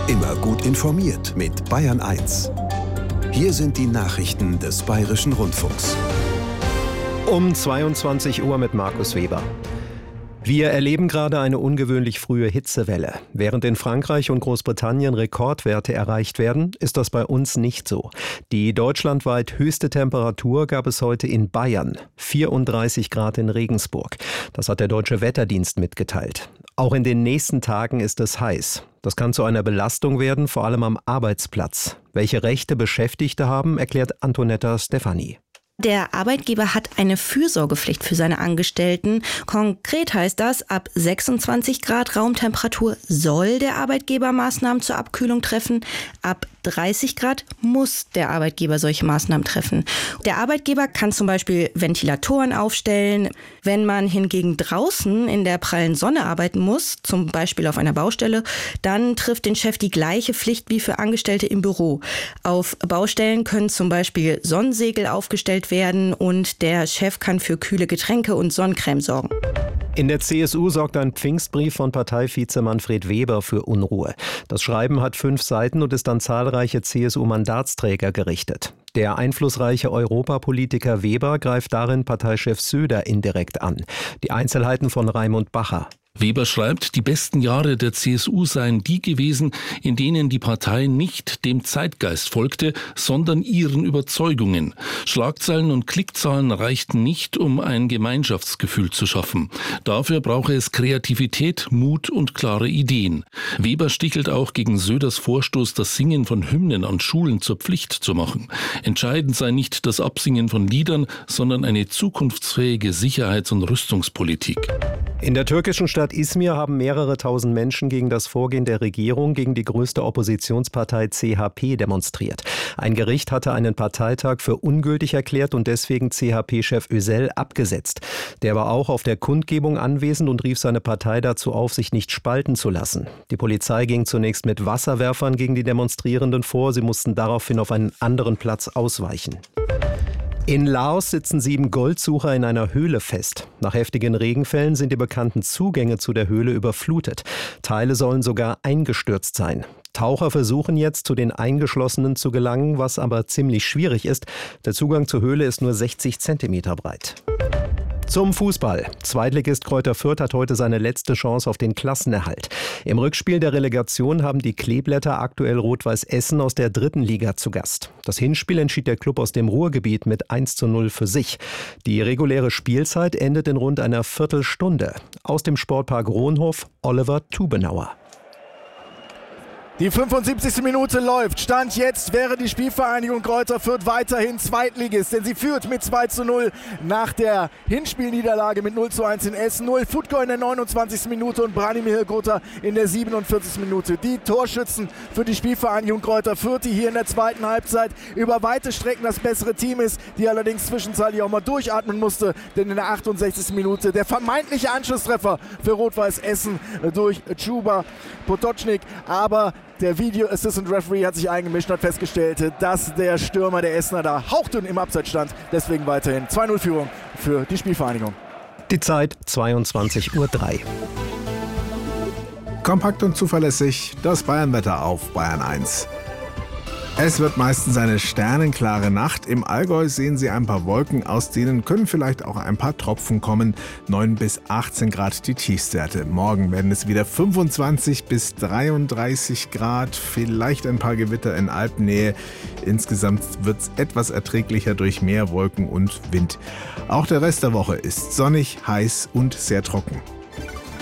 Immer gut informiert mit Bayern 1. Hier sind die Nachrichten des Bayerischen Rundfunks. Um 22 Uhr mit Markus Weber. Wir erleben gerade eine ungewöhnlich frühe Hitzewelle. Während in Frankreich und Großbritannien Rekordwerte erreicht werden, ist das bei uns nicht so. Die deutschlandweit höchste Temperatur gab es heute in Bayern, 34 Grad in Regensburg. Das hat der Deutsche Wetterdienst mitgeteilt. Auch in den nächsten Tagen ist es heiß. Das kann zu einer Belastung werden, vor allem am Arbeitsplatz. Welche Rechte Beschäftigte haben, erklärt Antonetta Stefani. Der Arbeitgeber hat eine Fürsorgepflicht für seine Angestellten. Konkret heißt das, ab 26 Grad Raumtemperatur soll der Arbeitgeber Maßnahmen zur Abkühlung treffen. Ab 30 Grad muss der Arbeitgeber solche Maßnahmen treffen. Der Arbeitgeber kann zum Beispiel Ventilatoren aufstellen. Wenn man hingegen draußen in der prallen Sonne arbeiten muss, zum Beispiel auf einer Baustelle, dann trifft den Chef die gleiche Pflicht wie für Angestellte im Büro. Auf Baustellen können zum Beispiel Sonnensegel aufgestellt werden und der Chef kann für kühle Getränke und Sonnencreme sorgen. In der CSU sorgt ein Pfingstbrief von Parteivize Manfred Weber für Unruhe. Das Schreiben hat 5 Seiten und ist an zahlreiche CSU-Mandatsträger gerichtet. Der einflussreiche Europapolitiker Weber greift darin Parteichef Söder indirekt an. Die Einzelheiten von Raimund Bacher. Weber schreibt, die besten Jahre der CSU seien die gewesen, in denen die Partei nicht dem Zeitgeist folgte, sondern ihren Überzeugungen. Schlagzeilen und Klickzahlen reichten nicht, um ein Gemeinschaftsgefühl zu schaffen. Dafür brauche es Kreativität, Mut und klare Ideen. Weber stichelt auch gegen Söders Vorstoß, das Singen von Hymnen an Schulen zur Pflicht zu machen. Entscheidend sei nicht das Absingen von Liedern, sondern eine zukunftsfähige Sicherheits- und Rüstungspolitik. In der türkischen Stadt Izmir haben mehrere tausend Menschen gegen das Vorgehen der Regierung gegen die größte Oppositionspartei CHP demonstriert. Ein Gericht hatte einen Parteitag für ungültig erklärt und deswegen CHP-Chef Özel abgesetzt. Der war auch auf der Kundgebung anwesend und rief seine Partei dazu auf, sich nicht spalten zu lassen. Die Polizei ging zunächst mit Wasserwerfern gegen die Demonstrierenden vor. Sie mussten daraufhin auf einen anderen Platz ausweichen. In Laos sitzen 7 Goldsucher in einer Höhle fest. Nach heftigen Regenfällen sind die bekannten Zugänge zu der Höhle überflutet. Teile sollen sogar eingestürzt sein. Taucher versuchen jetzt, zu den Eingeschlossenen zu gelangen, was aber ziemlich schwierig ist. Der Zugang zur Höhle ist nur 60 Zentimeter breit. Zum Fußball. Zweitligist Greuther Fürth hat heute seine letzte Chance auf den Klassenerhalt. Im Rückspiel der Relegation haben die Kleeblätter aktuell Rot-Weiß Essen aus der 3. Liga zu Gast. Das Hinspiel entschied der Klub aus dem Ruhrgebiet mit 1:0 für sich. Die reguläre Spielzeit endet in rund einer Viertelstunde. Aus dem Sportpark Rohnhof, Oliver Tubenauer. Die 75. Minute läuft. Stand jetzt wäre die Spielvereinigung Greuther Fürth weiterhin Zweitligist, denn sie führt mit 2:0 nach der Hinspielniederlage mit 0:1 in Essen. 0 Futko in der 29. Minute und Branimir Hrgota in der 47. Minute. Die Torschützen für die Spielvereinigung Greuther Fürth, die hier in der zweiten Halbzeit über weite Strecken das bessere Team ist, die allerdings zwischenzeitlich auch mal durchatmen musste, denn in der 68. Minute der vermeintliche Anschlusstreffer für Rot-Weiß Essen durch Chuba Potočnik, aber der Video Assistant Referee hat sich eingemischt und hat festgestellt, dass der Stürmer der Essener da hauchdünn im Abseits stand. Deswegen weiterhin 2:0 Führung für die Spielvereinigung. Die Zeit 22:03 Uhr. Kompakt und zuverlässig das Bayernwetter auf Bayern 1. Es wird meistens eine sternenklare Nacht. Im Allgäu sehen Sie ein paar Wolken, aus denen können vielleicht auch ein paar Tropfen kommen. 9 bis 18 Grad die Tiefstwerte. Morgen werden es wieder 25 bis 33 Grad, vielleicht ein paar Gewitter in Alpennähe. Insgesamt wird es etwas erträglicher durch mehr Wolken und Wind. Auch der Rest der Woche ist sonnig, heiß und sehr trocken.